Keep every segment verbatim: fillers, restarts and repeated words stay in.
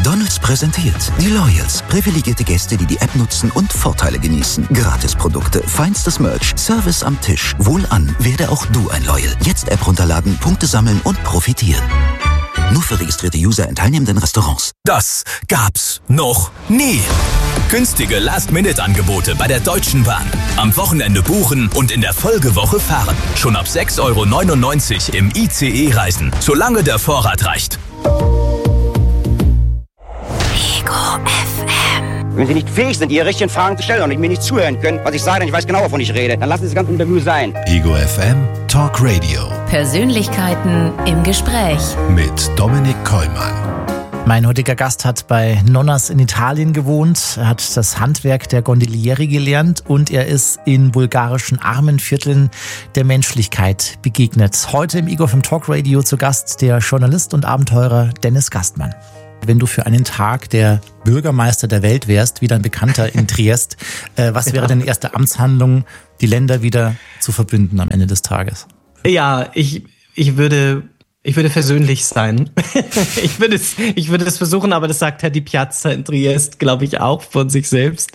McDonald's präsentiert die Loyals. Privilegierte Gäste, die die App nutzen und Vorteile genießen. Gratisprodukte, feinstes Merch, Service am Tisch. Wohlan, werde auch du ein Loyal. Jetzt App runterladen, Punkte sammeln und profitieren. Nur für registrierte User in teilnehmenden Restaurants. Das gab's noch nie. Günstige Last-Minute-Angebote bei der Deutschen Bahn. Am Wochenende buchen und in der Folgewoche fahren. Schon ab sechs Euro neunundneunzig im I C E-Reisen, solange der Vorrat reicht. Ego F M. Wenn Sie nicht fähig sind, Ihre richtigen Fragen zu stellen und mir nicht zuhören können, was ich sage, denn ich weiß genau, wovon ich rede, dann lassen Sie das ganze Interview sein. Ego F M Talk Radio. Persönlichkeiten im Gespräch. Mit Dominik Kollmann. Mein heutiger Gast hat bei Nonnas in Italien gewohnt, er hat das Handwerk der Gondolieri gelernt und er ist in bulgarischen Armenvierteln der Menschlichkeit begegnet. Heute im Ego F M Talk Radio zu Gast der Journalist und Abenteurer Dennis Gastmann. Wenn du für einen Tag der Bürgermeister der Welt wärst, wie dein Bekannter in Triest, äh, was wäre deine erste Amtshandlung, die Länder wieder zu verbünden am Ende des Tages? Ja, ich, ich würde... Ich würde versöhnlich sein. ich würde es, ich würde es versuchen, aber das sagt Herr Di Piazza in Triest, glaube ich, auch von sich selbst.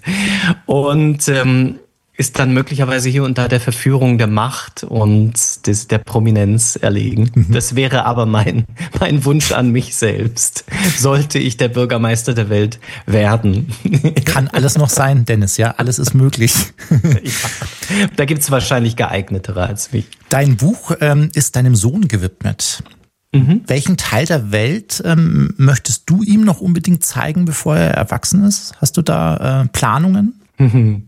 Und ähm, ist dann möglicherweise hier unter der Verführung der Macht und des, der Prominenz erlegen. Mhm. Das wäre aber mein, mein Wunsch an mich selbst. Sollte ich der Bürgermeister der Welt werden. Kann alles noch sein, Dennis, ja, alles ist möglich. Ja, da gibt es wahrscheinlich geeignetere als mich. Dein Buch ähm, ist deinem Sohn gewidmet. Mhm. Welchen Teil der Welt ähm, möchtest du ihm noch unbedingt zeigen, bevor er erwachsen ist? Hast du da äh, Planungen? Mhm.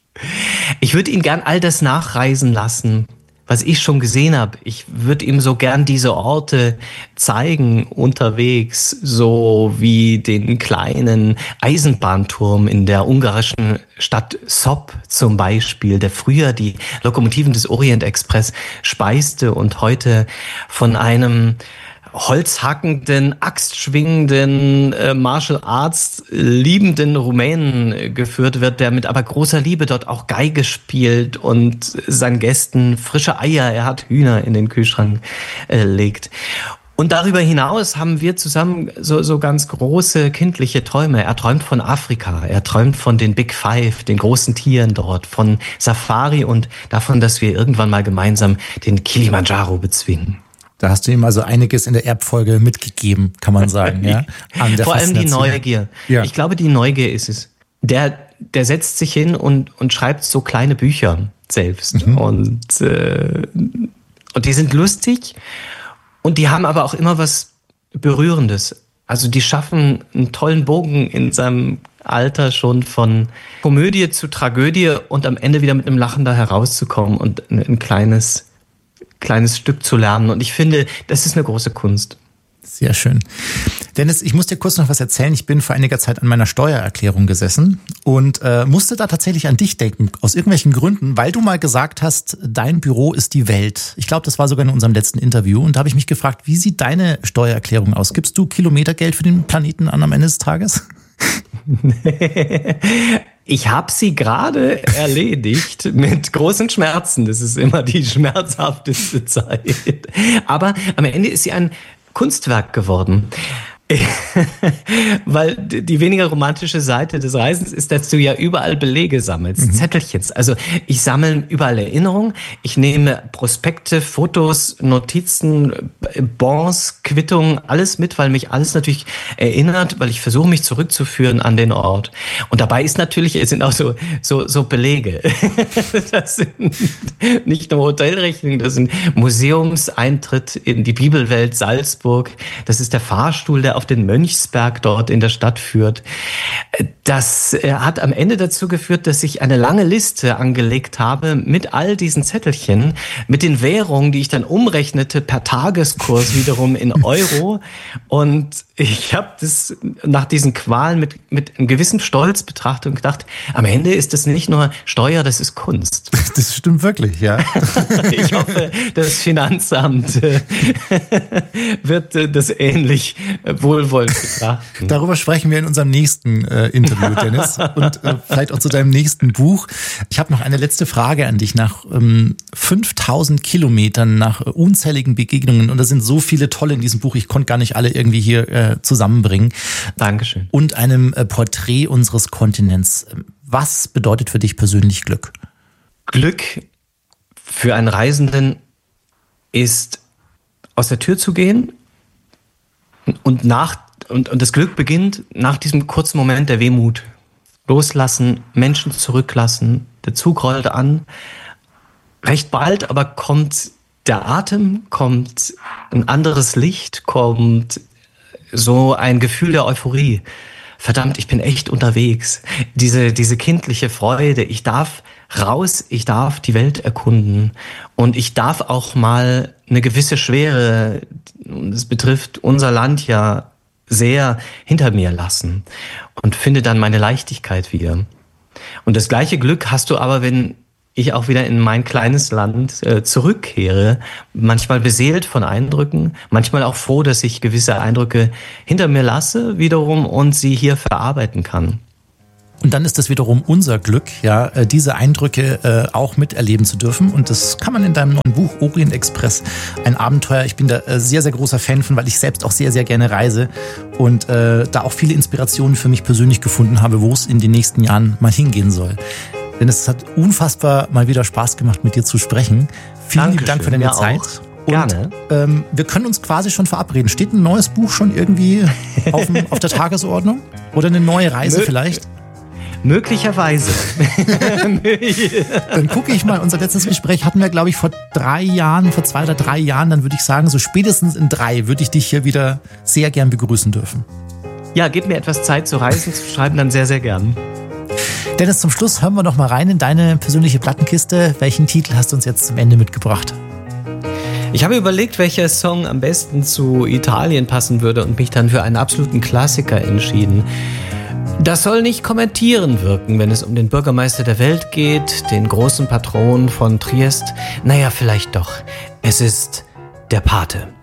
Ich würde ihn gern all das nachreisen lassen, was ich schon gesehen habe. Ich würde ihm so gern diese Orte zeigen unterwegs, so wie den kleinen Eisenbahnturm in der ungarischen Stadt Sop zum Beispiel, der früher die Lokomotiven des Orient Express speiste und heute von einem holzhackenden, axtschwingenden, äh, Martial Arts liebenden Rumänen geführt wird, der mit aber großer Liebe dort auch Geige spielt und seinen Gästen frische Eier, er hat Hühner in den Kühlschrank äh, legt. Und darüber hinaus haben wir zusammen so, so ganz große kindliche Träume. Er träumt von Afrika, er träumt von den Big Five, den großen Tieren dort, von Safari und davon, dass wir irgendwann mal gemeinsam den Kilimanjaro bezwingen. Da hast du ihm also einiges in der Erbfolge mitgegeben, kann man sagen, ja. An der Vor allem die Neugier. Ja. Ich glaube, die Neugier ist es. Der, der setzt sich hin und, und schreibt so kleine Bücher selbst. Mhm. Und, äh, und die sind lustig und die haben aber auch immer was Berührendes. Also die schaffen einen tollen Bogen in seinem Alter schon von Komödie zu Tragödie und am Ende wieder mit einem Lachen da herauszukommen und ein, ein kleines kleines Stück zu lernen. Und ich finde, das ist eine große Kunst. Sehr schön. Dennis, ich muss dir kurz noch was erzählen. Ich bin vor einiger Zeit an meiner Steuererklärung gesessen und äh, musste da tatsächlich an dich denken, aus irgendwelchen Gründen, weil du mal gesagt hast, dein Büro ist die Welt. Ich glaube, das war sogar in unserem letzten Interview. Und da habe ich mich gefragt, wie sieht deine Steuererklärung aus? Gibst du Kilometergeld für den Planeten an am Ende des Tages? Ich habe sie gerade erledigt mit großen Schmerzen. Das ist immer die schmerzhafteste Zeit. Aber am Ende ist sie ein Kunstwerk geworden. Weil die weniger romantische Seite des Reisens ist, dass du ja überall Belege sammelst, mhm. Zettelchens. Also ich sammle überall Erinnerungen, ich nehme Prospekte, Fotos, Notizen, Bons, Quittungen, alles mit, weil mich alles natürlich erinnert, weil ich versuche, mich zurückzuführen an den Ort. Und dabei ist natürlich, es sind auch so, so, so Belege. Das sind nicht nur Hotelrechnungen, das sind Museumseintritt in die Bibelwelt Salzburg, das ist der Fahrstuhl, der auf den Mönchsberg dort in der Stadt führt. Das hat am Ende dazu geführt, dass ich eine lange Liste angelegt habe mit all diesen Zettelchen, mit den Währungen, die ich dann umrechnete per Tageskurs wiederum in Euro. Und ich habe das nach diesen Qualen mit, mit einem gewissen Stolz betrachtet und gedacht, am Ende ist das nicht nur Steuer, das ist Kunst. Das stimmt wirklich, ja. Ich hoffe, das Finanzamt wird das ähnlich wohlwollend betrachten. Darüber sprechen wir in unserem nächsten äh, Interview, Dennis. Und äh, vielleicht auch zu deinem nächsten Buch. Ich habe noch eine letzte Frage an dich. Nach ähm, fünftausend Kilometern, nach äh, unzähligen Begegnungen, und da sind so viele tolle in diesem Buch, ich konnte gar nicht alle irgendwie hier äh, äh, zusammenbringen. Dankeschön. Und einem äh, Porträt unseres Kontinents. Was bedeutet für dich persönlich Glück? Glück für einen Reisenden ist, aus der Tür zu gehen und nach und, und das Glück beginnt nach diesem kurzen Moment der Wehmut. Loslassen, Menschen zurücklassen, der Zug rollt an. Recht bald aber kommt der Atem, kommt ein anderes Licht, kommt so ein Gefühl der Euphorie. Verdammt, ich bin echt unterwegs. Diese, diese kindliche Freude, ich darf raus, ich darf die Welt erkunden und ich darf auch mal eine gewisse Schwere, und es betrifft unser Land ja sehr, hinter mir lassen und finde dann meine Leichtigkeit wieder. Und das gleiche Glück hast du aber, wenn ich auch wieder in mein kleines Land äh, zurückkehre, manchmal beseelt von Eindrücken, manchmal auch froh, dass ich gewisse Eindrücke hinter mir lasse wiederum und sie hier verarbeiten kann. Und dann ist das wiederum unser Glück, ja, diese Eindrücke äh, auch miterleben zu dürfen. Und das kann man in deinem neuen Buch Orient Express, ein Abenteuer. Ich bin da äh, sehr, sehr großer Fan von, weil ich selbst auch sehr, sehr gerne reise und äh, da auch viele Inspirationen für mich persönlich gefunden habe, wo es in den nächsten Jahren mal hingehen soll. Denn es hat unfassbar mal wieder Spaß gemacht, mit dir zu sprechen. Vielen lieben Dank für deine Zeit. Auch. Und, Gerne. Ähm, wir können uns quasi schon verabreden. Steht ein neues Buch schon irgendwie auf, dem, auf der Tagesordnung? Oder eine neue Reise Mö- vielleicht? Möglicherweise. Dann gucke ich mal, unser letztes Gespräch hatten wir, glaube ich, vor drei Jahren, vor zwei oder drei Jahren. Dann würde ich sagen, so spätestens in drei würde ich dich hier wieder sehr gern begrüßen dürfen. Ja, gib mir etwas Zeit zu reisen, zu schreiben, dann sehr, sehr gern. Dennis, zum Schluss hören wir noch mal rein in deine persönliche Plattenkiste. Welchen Titel hast du uns jetzt zum Ende mitgebracht? Ich habe überlegt, welcher Song am besten zu Italien passen würde und mich dann für einen absoluten Klassiker entschieden. Das soll nicht kommentierend wirken, wenn es um den Bürgermeister der Welt geht, den großen Patron von Triest. Naja, vielleicht doch. Es ist der Pate.